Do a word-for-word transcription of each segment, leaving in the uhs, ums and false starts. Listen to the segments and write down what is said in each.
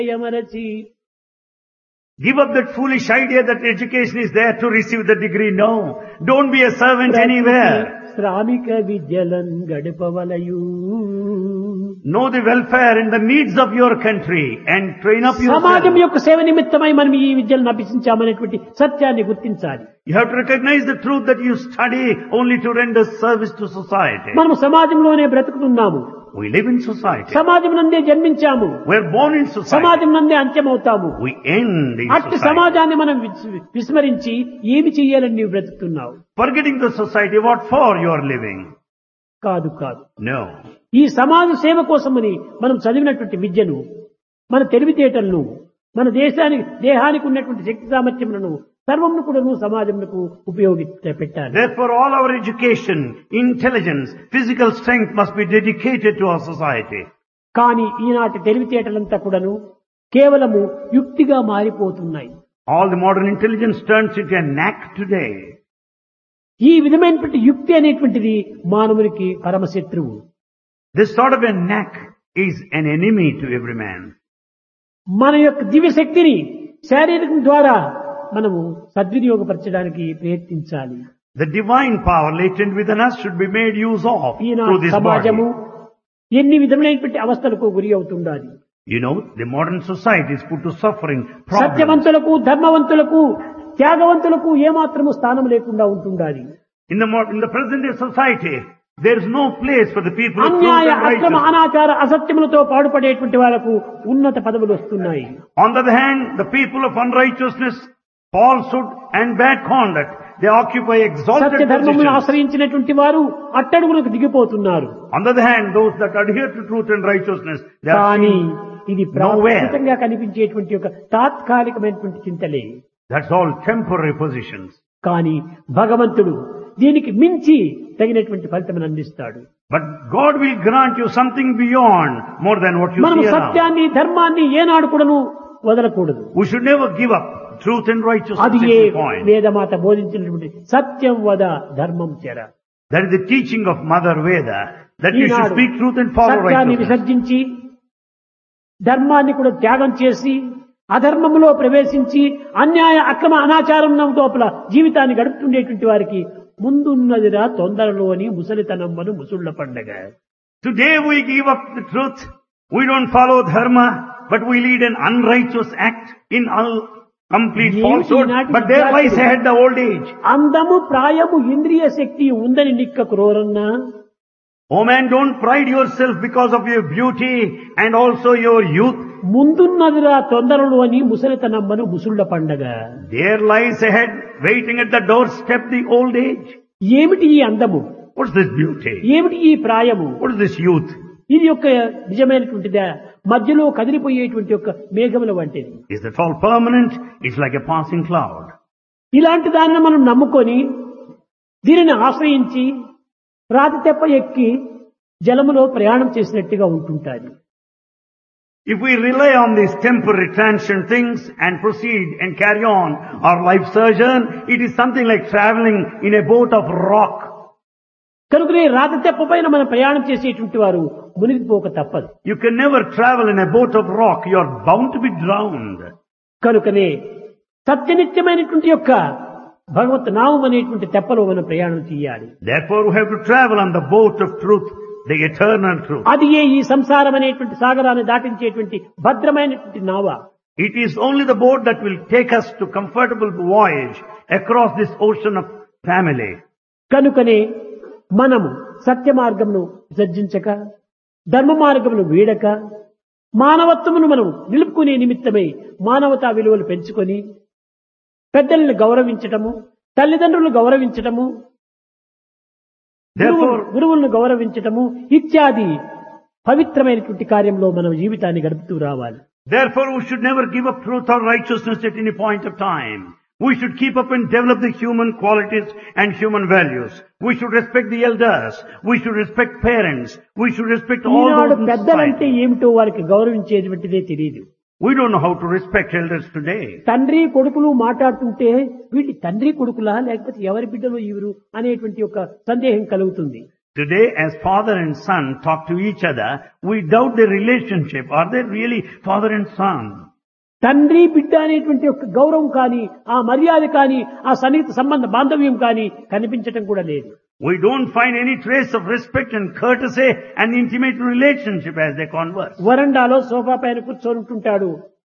యమరచి Give up that foolish idea that education is there to receive the degree. No. Don't be a servant anywhere. శ్రామిక విద్యలన్ గడపవలయు Know the welfare and the needs of your country and train up సమాజం yourself. యొక్క సేవ నిమిత్తమై మనం ఈ విద్యలను అభ్యసించామనేటువంటి సత్యాన్ని గుర్తించాలి. You have to recognize the truth that you study only to render service to society. మనం సమాజంలోనే బ్రతుకుతున్నాము. We live in society. సమాజం నందే జన్మించాము. We are born in society. సమాజం నందే అంత్యమవుతాము. We end in అట్టి society. సమాజాన్ని మనం విస్- విస్మరించి ఏమి చెయ్యాలని నీవు బ్రతుకుతున్నావు? Forgetting the society, what for you are living? కాదు కాదు. No. ఈ సమాజ సేవ కోసమని మనం చదివినటువంటి విద్యను, మన తెలివితేటలను, మన దేశానికి దేహానికి ఉన్నటువంటి శక్తి సామర్థ్యములను సర్వమును కూడా సమాజమునకు ఉపయోగి పెట్టాలి. Therefore, all our education, intelligence, physical strength must be dedicated to our society. కానీ ఈనాటి తెలివితేటలంతా కూడాను కేవలము యుక్తిగా మారిపోతున్నాయి. All the modern intelligence turns into a knack today. ఈ విధమైనటువంటి యుక్తి అనేటువంటిది మానవునికి పరమశత్రువు. This sort of a knack is an enemy to every man. మన యొక్క దివ్య శక్తిని శారీరకం ద్వారా మనము సద్వినియోగపరచడానికి ప్రయత్నించాలి. The divine power latent within us should be made use of through ఈనాటి this సమాజము body. ఎన్ని విధములైనటువంటి అవస్థలకు గురి అవుతుండాలి. You know, the modern society is put to suffering, problems. సత్యవంతులకు, ధర్మవంతులకు, త్యాగవంతులకు ఏమాత్రము స్థానం లేకుండా ఉంటుండాలి. In the mod- in the present day society, there is no place for the people of truth అన్యాయ and అక్రమ righteousness. అనాచార అసత్యములతో పాడుపడేటువంటి వాళ్లకు ఉన్నత పదవులు వస్తున్నాయి. On the other hand, the people of unrighteousness, falsehood and bad conduct, they occupy exalted సత్య ధర్మమును positions. ఆశ్రయించినటువంటి వారు అట్టడుగులకు దిగిపోతున్నారు. On the other hand, those that adhere to truth and righteousness, they are కానీ seen. ఇది ప్రాకృతంగా కనిపించేటువంటి ఒక తాత్కాలికమైనటువంటి చింతలే. That's all temporary positions. కానీ భగవంతుడు దీనికి మించి తగినటువంటి ఫలితం అందిస్తాడు. But God will grant you something beyond more than what you మనము see around. సత్యాన్ని ధర్మాన్ని ఏనాడు కూడాను వదలకూడదు. We should never give up truth and righteousness అది at ఏ this point. వేదమాత బోధించినటువంటి సత్యం వద ధర్మం చెర. That is the teaching of Mother Veda, that you should Eenadu speak truth and follow సత్యాన్ని righteousness. విసర్జించి ధర్మాన్ని కూడా త్యాగం చేసి అధర్మములో ప్రవేశించి అన్యాయ అక్రమ అనాచారం లోపల జీవితాన్ని గడుపుతుండేటువంటి వారికి ముందున్నదిరా తొందరలో అని ముసలితనమ్మను ముసుళ్ల పండగ. Today we give up the truth. We don't follow dharma, but we lead an unrighteous act in un- complete ఏమిటి falsehood. ఈనాటి But there lies విద్యార్థులు? ahead the old age. అందము ప్రాయము ఇంద్రియ శక్తి ఉందని నిక్క క్రోరన్నా Oh man, don't pride yourself because of your beauty and also your youth. ముందున్నదిరా తొందరలు అని ముసలితనమ్మను ముసుళ్ల పండగ. There lies ahead, waiting at the doorstep, the old age. ఏమిటి ఈ అందము? What's this beauty? ఏమిటి ఈ ప్రాయము? What is this youth? ఇది యొక్క నిజమైనటువంటిదా? మధ్యలో కదిలిపోయేటువంటి యొక్క మేఘముల వంటిది. Is that all permanent? It's like a passing cloud. ఇలాంటి దాన్ని మనం నమ్ముకొని దీనిని ఆశ్రయించి రాతి తెప్ప ఎక్కి జలములో ప్రయాణం చేసినట్టుగా ఉంటుంటాది. If we rely on these temporary transient things and proceed and carry on our life sojourn, it is something like traveling in a boat of rock. కనుకనే రాతి తెప్ప పైన మనం ప్రయాణం చేసేటువంటి వారు మునిగిపోక తప్పదు. You can never travel in a boat of rock. You are bound to be drowned. కనుకనే సత్యనిత్యమైనటువంటి యొక్క భగవత్ నామం అనేటువంటి తెప్పలో మనం ప్రయాణం చేయాలి. Therefore we have to travel on the boat of truth, the eternal truth. అది ఏ ఈ సంసారం అనేటువంటి సాగరాన్ని దాటించేటువంటి భద్రమైనటువంటి నావ. It is only the boat that will take us to comfortable voyage across this ocean of family. కనుకనే మనము సత్య మార్గమును విసర్జించక ధర్మ మార్గమును వీడక మానవత్వమును మనం నిలుపుకునే నిమిత్తమై మానవతా విలువలు పెంచుకొని పెద్దలను గౌరవించటము, తల్లిదండ్రులను గౌరవించటము, Therefore, గురువులను గౌరవించటము ఇత్యాది పవిత్రమైనటువంటి కార్యంలో మనం జీవితాన్ని గడుపుతూ రావాలి. therefore we should never give up truth or righteousness at any point of time. We should keep up and develop the human qualities and human values. We should respect the elders. We should respect parents. We should respect all Eenadu those in పెద్దలంటే society. ఏమిటో వారికి గౌరవించేటువంటిదే తెలియదు. We don't know how to respect elders today. తండ్రి కొడుకులు మాట్లాడుతుంటే వీళ్ళు తండ్రి కొడుకులా లేకపోతే ఎవరి బిడ్డలు ఇవరు అనేటువంటి ఒక సందేహం కలుగుతుంది. Today, as father and son talk to each other, we doubt their relationship. Are they really father and son? తండ్రి బిడ్డ అనేటువంటి ఒక గౌరవం కానీ ఆ మర్యాద కానీ ఆ సన్నిహిత సంబంధ బాంధవ్యం కానీ కనిపించటం కూడా లేదు. We don't find any trace of respect and courtesy and intimate relationship as they converse. వరండాలో సోఫా పైన కూర్చొని ఉంటుంటాడు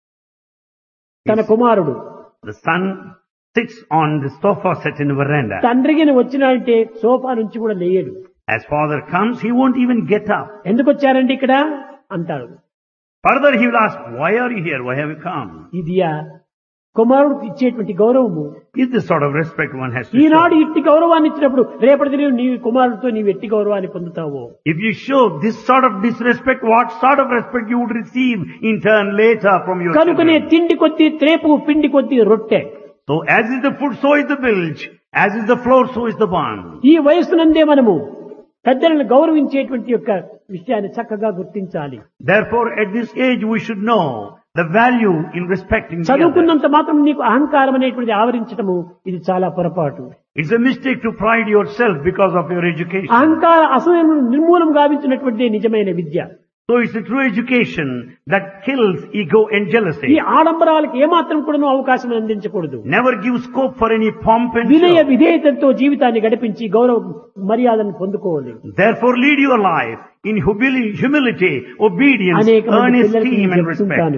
తన కుమారుడు. The son sits on the sofa set in the veranda. తండ్రికి వచ్చినాడంటే సోఫా నుంచి కూడా లేయడు. As father comes, he won't even get up. ఎందుకు వచ్చారండి ఇక్కడ అంటాడు. Further, he will ask, why are you here? Why have you come? ఇదియా కుమారుడికి ఇచ్చేటువంటి గౌరవము. Is this sort of respect one has to Eenadu show? ఇట్టి గౌరవాన్ని ఇచ్చినప్పుడు రేపటి దినం నీ కుమారుడితో నీవు ఎట్టి గౌరవాన్ని పొందుతావు. If you show this sort of disrespect, what sort of respect you would receive in turn later from your కనుకనే children? తిండి కొద్ది త్రేపు పిండి కొద్ది రొట్టె. So as is the food, so is the bilge. As is the floor, so is the bun. ఈ వయస్సునందే మనము పెద్దలను గౌరవించేటువంటి యొక్క విషయాన్ని చక్కగా గుర్తించాలి. Therefore, at this age, we should know the value in respecting the others. చదువుకున్నంత మాత్రం నీకు అహంకారం అనేటువంటిది ఆవరించడము ఇది చాలా పొరపాటు. It's a mistake to pride yourself because of your education. అహంకార అసూయను నిర్మూలం గావించినటువంటిదే నిజమైన విద్య. So it's a true education that kills ego and ఈ jealousy. ఆడంబరాలకు ఏమాత్రం కూడాను అవకాశం అందించకూడదు. Never give scope for any pomp and వినయ show. విధేయతతో జీవితాన్ని గడిపించి గౌరవ మర్యాదను పొందుకోవాలి. Therefore, lead your life in humili- humility, obedience, అనేక మంది earnest పిల్లలకు esteem నేను and respect. చెప్తుంటాను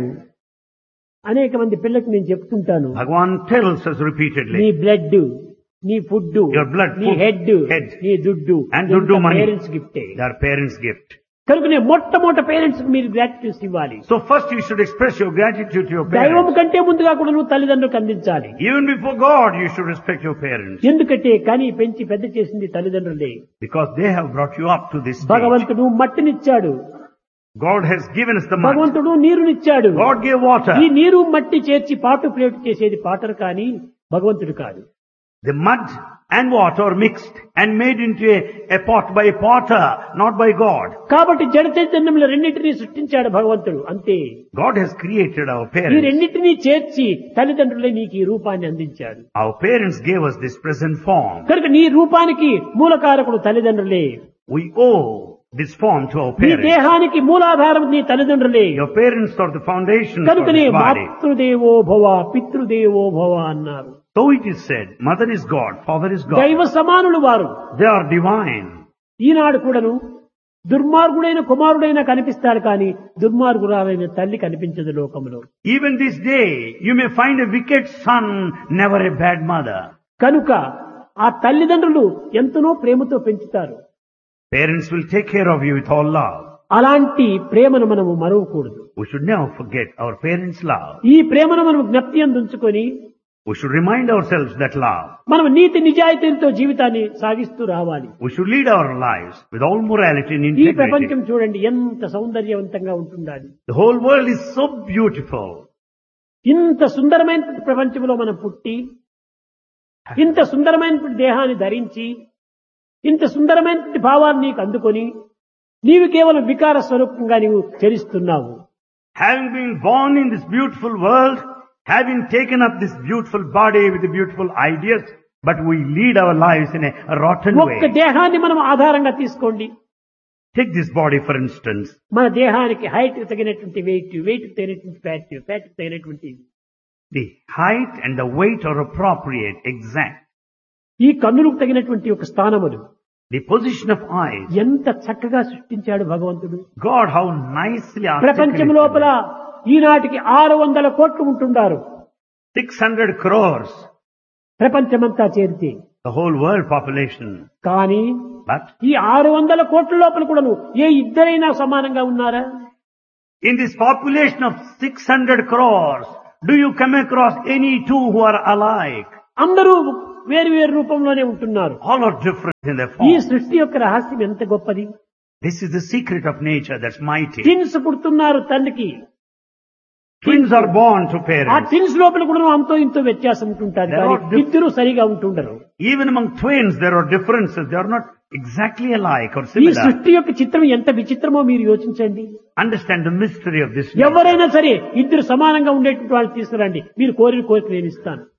అనేక మంది పిల్లలకు నేను చెప్తుంటాను Bhagavan tells us repeatedly. నీ బ్లడ్ నీ ఫుడ్ Your blood, నీ food, హెడ్ head, నీ దుడ్డు and duddu money. Parents గిఫ్టే. Their parents' gift. కనుకనే మొట్టమొదట పేరెంట్స్ మీరు గ్రాటిట్యూడ్ ఇవ్వాలి. So first you should express your gratitude to your దైవం parents. కంటే ముందుగా కూడా నువ్వు తల్లిదండ్రులకు అందించాలి. Even before God, you should respect your parents. ఎందుకంటే కని పెంచి పెద్ద చేసింది తల్లిదండ్రులే. Because they have brought you up to this stage. భగవంతుడు మట్టినిచ్చాడు. God has given us the mud. భగవంతుడు నీరునిచ్చాడు. God gave water. ఈ నీరు మట్టి చేర్చి పాటు ప్లేట్ చేసేది పాటర్ కానీ భగవంతుడు కాదు. The mud and water mixed and made into a, a pot by a potter, not by God. కాబట్టి జడ చైతన్యంలో రెండింటినీ సృష్టించాడు భగవంతుడు అంతే. God has created our ఈ parents. రెండింటినీ చేర్చి తల్లిదండ్రులే నీకు ఈ రూపాన్ని అందించాడు. Our parents gave us this present form. కనుక నీ రూపానికి మూలకారకుడు తల్లిదండ్రులే. We owe this form to our నీ parents. దేహానికి మూలాధారం నీ తల్లిదండ్రులే. Your parents are the foundation for కనుకనే this body. మాతృదేవో భవ పితృదేవో భవ అన్నారు. So it is said, mother is God, father is God. దైవ సమానులు వారు. They are divine. ఈనాడు కూడాను దుర్మార్గుడైన కుమారుడైనా కనిపిస్తాడు కానీ దుర్మార్గురాలైన తల్లి కనిపించదు లోకంలో. Even this day, you may find a wicked son, never a bad mother. కనుక ఆ తల్లిదండ్రులు ఎంతనో ప్రేమతో పెంచుతారు. Parents will take care of you with all love. అలాంటి ప్రేమను మనము మరవకూడదు. We should never forget our parents' love. ఈ ప్రేమను మనం జ్ఞప్తి అందుంచుకొని We should remind ourselves that love. మనం నీతి నిజాయితీలతో జీవితాన్ని సాగిస్తూ రావాలి. We should lead our lives with all morality and ఈ integrity. ప్రపంచం చూడండి ఎంత సౌందర్యవంతంగా ఉంటుండాలి. The whole world is so beautiful. ఇంత సుందరమైన ప్రపంచంలో మనం పుట్టి ఇంత సుందరమైన దేహాన్ని ధరించి ఇంత సుందరమైన భావాన్ని నీకు అందుకొని నీవు కేవలం వికార స్వరూపంగా నీవు చరిస్తున్నావు. Having been born in this beautiful world, having taken up this beautiful body with the beautiful ideas, but we lead our lives in a rotten ఒక్క way. దేహాన్ని మనం ఆధారంగా తీసుకోండి. Take this body for instance. మన దేహానికి height తగినటువంటి wait, wait తగినటువంటి fat, fat తగినటువంటి The height and the weight are appropriate, exact. ఈ కన్నులకు తగినటువంటి ఒక స్థానములు The position of eyes. ఎంత చక్కగా సృష్టించాడు భగవంతుడు. God, how nicely ప్రపంచం articulated. లోపల ఈనాటికి ఆరు వందల కోట్లు ఉంటున్నారు. six hundred crores. ప్రపంచమంతా చేరితే The whole world population. కానీ But ఈ ఆరు వందల కోట్ల లోపల కూడాను ఏ ఇద్దరైనా సమానంగా ఉన్నారా? in this population of six hundred crores, do you come across any two who are alike? అందరూ వేరు వేరు రూపంలోనే ఉంటున్నారు. All are different in their ఈ form. సృష్టి యొక్క రహస్యం ఎంత గొప్పది. This is the secret of nature that's mighty. Twins పుడుతున్నారు తల్లికి. Twins are born to ఆ parents. ట్విన్స్ లోపల కూడా అంతో ఇంతో వ్యత్యాసం ఉంటుంటారు There కానీ are diff- ఇద్దరు సరిగా ఉంటుండరు. Even among twins there are differences. They are not exactly alike or ఈ similar. సృష్టి యొక్క చిత్రం ఎంత విచిత్రమో మీరు యోచించండి. Understand the mystery of this nature. ఎవరైనా సరే ఇద్దరు సమానంగా ఉండేటువంటి వాళ్ళు తీసుకురండి, మీరు కోరిన కోరిక నేను ఇస్తాను.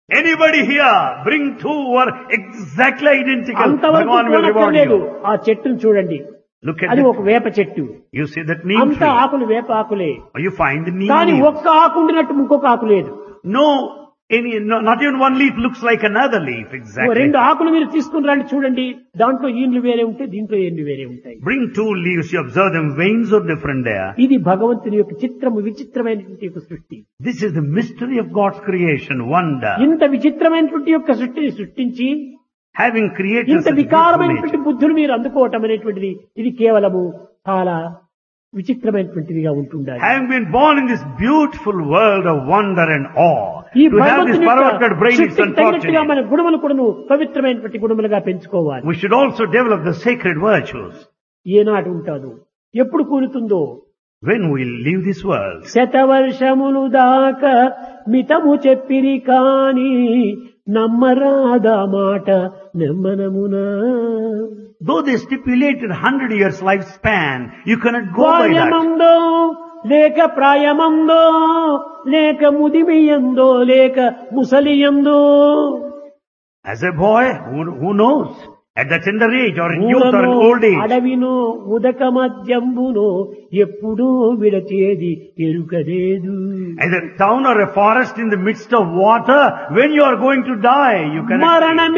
Anybody here, bring two who are exactly identical. అంతవరకు Bhagavan will reward చూడక్కర్లేదు. you. ఆ చెట్టును చూడండి. Look at అది it. ఒక వేప చెట్టు. You see that neem అంత tree. ఆకులు వేప ఆకులే. You find the neem కానీ leaves. ఒక్క ఆకు ఉండినట్టు ఇంకొక ఆకు లేదు. No, any, no, not even one leaf looks like another leaf oh exactly. రెండు ఆకులు మీరు తీసుకుని రండి చూడండి. దాంట్లో ఈండ్లు వేరే ఉంటాయి, దీంట్లో ఏండ్లు వేరే ఉంటాయి. Bring two leaves, you observe them, veins are different there. ఇది భగవంతుని యొక్క చిత్రము, విచిత్రమైనటువంటి యొక్క సృష్టి. This is the mystery of God's creation, wonder. ఇంత విచిత్రమైనటువంటి యొక్క సృష్టిని సృష్టించి Having created ఇంత such beautiful వికారమైనటువంటి nature. బుద్ధులు మీరు అందుకోవటం అనేటువంటిది ఇది కేవలము చాలా విచిత్రమైనటువంటిదిగా ఉంటుండాలి. Having been born in this beautiful world of wonder and awe, ఈ to have this భగవంతుని perverted యొక్క brain is సృష్టికి తగినట్టుగా unfortunate. మన గుణములు కూడాను పవిత్రమైనటువంటి గుణములుగా పెంచుకోవాలి. We should also develop the sacred virtues. ఏనాడు ఉంటాదో, ఎప్పుడు కూలుతుందో, When we leave this world, శతవర్షములు దాకా మితము చెప్పిరి కాని నమ్మరాదా మాట నెమ్మనమునా. though they stipulated hundred years lifespan, you cannot go by that. బాల్యమందో లేక ప్రాయమందో లేక ముదిమియందో లేక ముసలియందో, As a boy, who, who knows? At the tender age or in youth or in ఊరనో old age. అడవినో ఉదక మధ్యంబునో ఎప్పుడూ విడచేది ఎరుకలేదు. Either a town or a forest in the midst of water, when you are going to die, you cannot. మరణమే